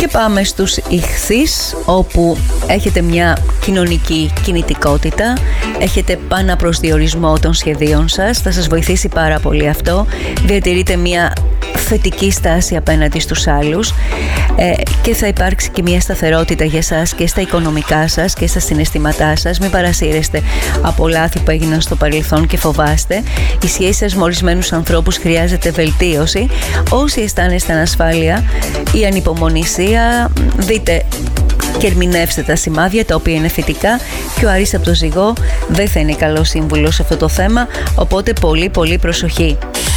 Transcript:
Και πάμε στους Ιχθύς, όπου έχετε μια κοινωνική κινητικότητα, έχετε επαναπροσδιορισμό των σχεδίων σας, θα σας βοηθήσει πάρα πολύ αυτό, διατηρείτε μια θετική στάση απέναντι στους άλλους και θα υπάρξει και μια σταθερότητα για σας και στα οικονομικά σας και στα συναισθήματά σας. Μην παρασύρεστε από λάθη που έγιναν στο παρελθόν και φοβάστε. Η σχέση σας με ορισμένους ανθρώπους χρειάζεται βελτίωση. Όσοι αισθάνεστε ανασφάλεια ή ανυπομονησία, δείτε και ερμηνεύστε τα σημάδια τα οποία είναι θετικά, και ο Άρης από το Ζυγό δεν θα είναι καλό σύμβουλο σε αυτό το θέμα, οπότε πολύ προσοχή.